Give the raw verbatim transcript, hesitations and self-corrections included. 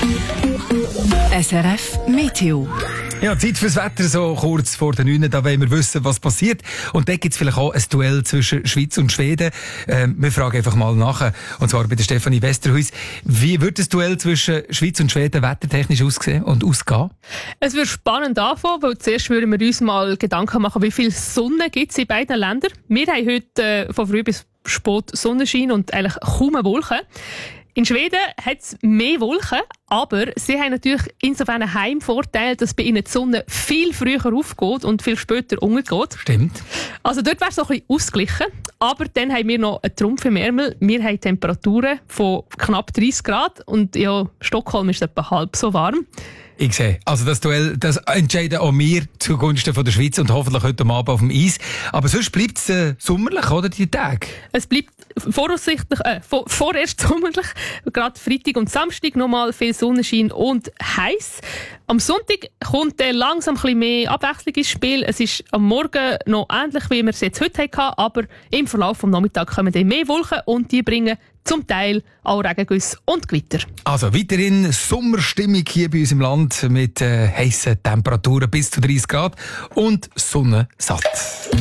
S R F Meteo. Ja, Zeit fürs Wetter, so kurz vor den neun. Da wollen wir wissen, was passiert. Und da gibt es vielleicht auch ein Duell zwischen Schweiz und Schweden. Ähm, wir fragen einfach mal nach. Und zwar bei der Stefanie Westerhuis. Wie wird das Duell zwischen Schweiz und Schweden wettertechnisch aussehen und ausgehen? Es wird spannend anfangen, weil zuerst würden wir uns mal Gedanken machen, wie viel Sonne gibt es in beiden Ländern. Wir haben heute äh, von früh bis spät Sonnenschein und eigentlich kaum Wolken. In Schweden hat es mehr Wolken, aber sie haben natürlich insofern einen Heimvorteil, dass bei ihnen die Sonne viel früher aufgeht und viel später untergeht. Stimmt. Also dort wäre es so ein bisschen ausgeglichen. Aber dann haben wir noch einen Trumpf im Ärmel. Wir haben Temperaturen von knapp dreißig Grad und ja, Stockholm ist etwa halb so warm. Ich sehe. Also das Duell, das entscheiden auch wir zugunsten von der Schweiz und hoffentlich heute Abend auf dem Eis. Aber sonst bleibt es äh, sommerlich, oder, die Tage? Es bleibt voraussichtlich, äh, vor, vorerst sommerlich. Gerade Freitag und Samstag nochmal viel Sonnenschein und heiß. Am Sonntag kommt dann langsam ein bisschen mehr Abwechslung ins Spiel. Es ist am Morgen noch ähnlich, wie wir es jetzt heute hatten, aber im Verlauf des Nachmittags kommen dann mehr Wolken und die bringen zum Teil auch Regengüsse und Gewitter. Also weiterhin Sommerstimmung hier bei uns im Land mit äh, heissen Temperaturen bis zu dreißig Grad und Sonne satt.